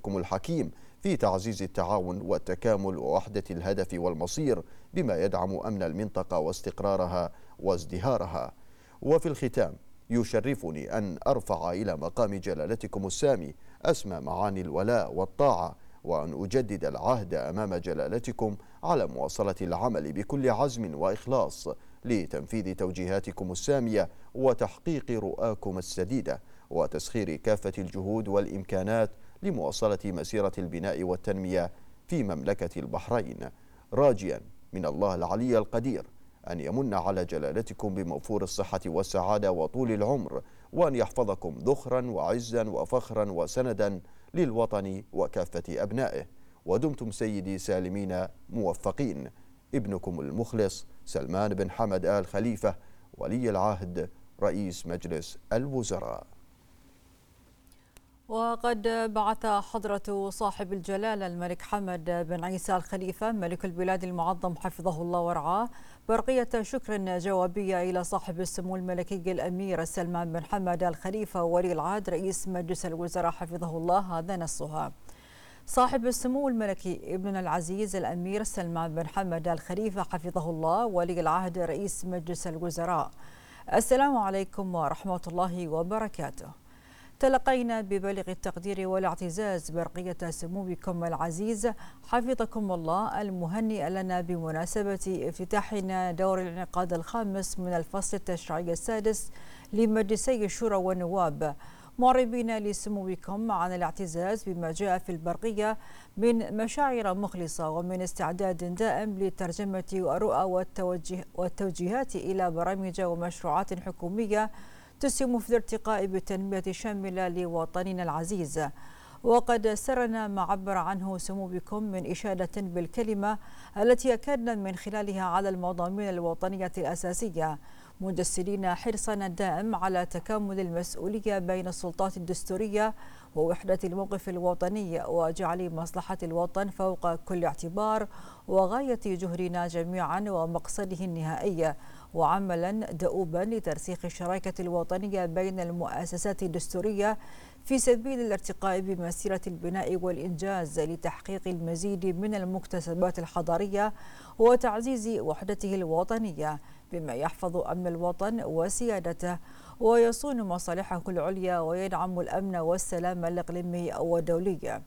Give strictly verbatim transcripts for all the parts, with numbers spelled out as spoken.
جلالتكم الحكيم في تعزيز التعاون والتكامل ووحدة الهدف والمصير بما يدعم أمن المنطقة واستقرارها وازدهارها. وفي الختام يشرفني أن أرفع إلى مقام جلالتكم السامي أسمى معاني الولاء والطاعة، وأن أجدد العهد أمام جلالتكم على مواصلة العمل بكل عزم وإخلاص لتنفيذ توجيهاتكم السامية وتحقيق رؤاكم السديدة، وتسخير كافة الجهود والإمكانات لمواصلة مسيرة البناء والتنمية في مملكة البحرين، راجيا من الله العلي القدير أن يمن على جلالتكم بموفور الصحة والسعادة وطول العمر، وأن يحفظكم ذخرا وعزا وفخرا وسندا للوطن وكافة أبنائه. ودمتم سيدي سالمين موفقين. ابنكم المخلص سلمان بن حمد آل خليفة، ولي العهد رئيس مجلس الوزراء. وقد بعث حضرة صاحب الجلالة الملك حمد بن عيسى الخليفة ملك البلاد المعظم حفظه الله ورعاه برقية شكر جوابية إلى صاحب السمو الملكي الأمير سلمان بن حمد الخليفة ولي العهد رئيس مجلس الوزراء حفظه الله. هذا نصها: صاحب السمو الملكي ابننا العزيز الأمير سلمان بن حمد الخليفة حفظه الله ولي العهد رئيس مجلس الوزراء، السلام عليكم ورحمة الله وبركاته. تلقينا ببالغ التقدير والاعتزاز برقية سموكم العزيز حفظكم الله المهنئ لنا بمناسبة افتتاحنا دور الانعقاد الخامس من الفصل التشريعي السادس لمجلسي الشورى والنواب، معربين لسموكم عن الاعتزاز بما جاء في البرقية من مشاعر مخلصة ومن استعداد دائم لترجمة الرؤى والتوجه والتوجيهات إلى برامج ومشروعات حكومية تسهم في الارتقاء بالتنمية الشاملة لوطننا العزيز. وقد سرنا ما عبر عنه سموكم من إشادة بالكلمة التي أكدنا من خلالها على المضامين الوطنية الأساسية، مجسدين حرصنا الدائم على تكامل المسؤولية بين السلطات الدستورية ووحدة الموقف الوطني وجعل مصلحة الوطن فوق كل اعتبار وغاية جهدنا جميعا ومقصده النهائي، وعملا دؤوبا لترسيخ الشراكة الوطنية بين المؤسسات الدستورية في سبيل الارتقاء بمسيرة البناء والإنجاز لتحقيق المزيد من المكتسبات الحضارية وتعزيز وحدته الوطنية بما يحفظ أمن الوطن وسيادته ويصون مصالحه العليا ويدعم الأمن والسلام الإقليمي والدولي.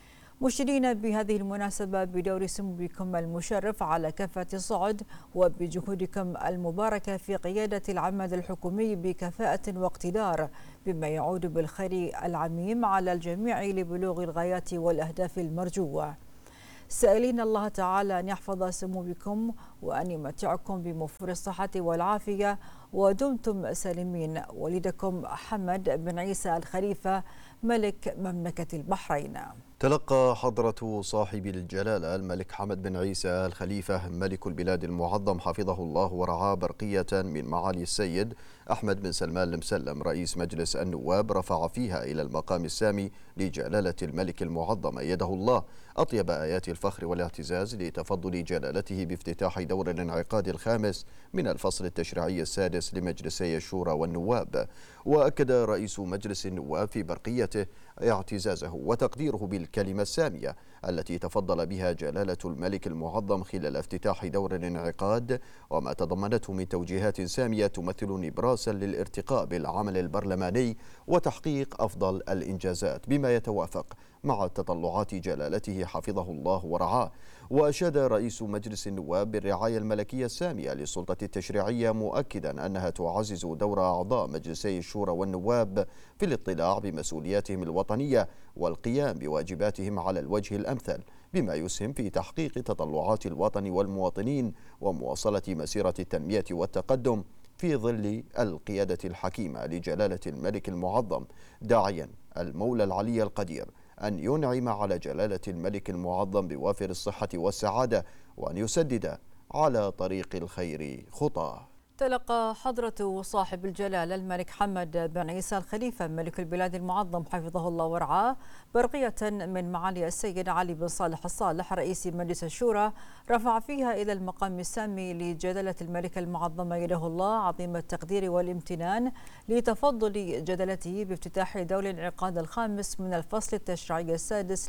مشيرين بهذه المناسبة بدور سموكم المشرف على كافة الصعد وبجهودكم المباركة في قيادة العمل الحكومي بكفاءة واقتدار بما يعود بالخير العميم على الجميع لبلوغ الغايات والأهداف المرجوة، سائلين الله تعالى أن يحفظ سموكم وأن يمتعكم بموفور الصحة والعافية ودمتم سالمين. ولدكم حمد بن عيسى الخليفة ملك مملكة البحرين. تلقى حضرة صاحب الجلالة الملك حمد بن عيسى الخليفة ملك البلاد المعظم حفظه الله ورعاه برقية من معالي السيد أحمد بن سلمان المسلم رئيس مجلس النواب، رفع فيها إلى المقام السامي لجلالة الملك المعظم أيده الله أطيب آيات الفخر والاعتزاز لتفضل جلالته بافتتاح دور الانعقاد الخامس من الفصل التشريعي السادس لمجلسي الشورى والنواب. وأكد رئيس مجلس النواب في برقيته اعتزازه وتقديره بالكلمة السامية التي تفضل بها جلالة الملك المعظم خلال افتتاح دور الانعقاد، وما تضمنته من توجيهات سامية تمثل نبراسا للارتقاء بالعمل البرلماني وتحقيق أفضل الإنجازات بما يتوافق مع تطلعات جلالته حفظه الله ورعاه. وأشاد رئيس مجلس النواب بالرعاية الملكية السامية للسلطة التشريعية، مؤكدا أنها تعزز دور أعضاء مجلسي الشورى والنواب في الاطلاع بمسؤولياتهم الوطنية والقيام بواجباتهم على الوجه الأمثل بما يسهم في تحقيق تطلعات الوطن والمواطنين ومواصلة مسيرة التنمية والتقدم في ظل القيادة الحكيمة لجلالة الملك المعظم، داعيا المولى العلي القدير أن ينعم على جلالة الملك المعظم بوافر الصحة والسعادة وأن يسدد على طريق الخير خطاه. تلقى حضرة صاحب الجلالة الملك حمد بن عيسى الخليفة ملك البلاد المعظم حفظه الله ورعاه برقية من معالي السيد علي بن صالح الصالح رئيس مجلس الشورى، رفع فيها إلى المقام السامي لجلالة الملك المعظم يده الله عظيم التقدير والامتنان لتفضل جلالته بافتتاح دور الانعقاد الخامس من الفصل التشريعي السادس